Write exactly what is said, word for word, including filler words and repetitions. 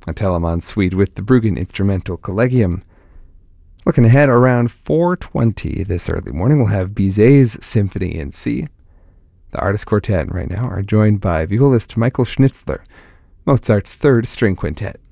a Telemann suite with the Bruggen Instrumental Collegium. Looking ahead, around four twenty this early morning, we'll have Bizet's Symphony in C. The Artist Quartet right now are joined by violist Michael Schnitzler, Mozart's Third String Quintet.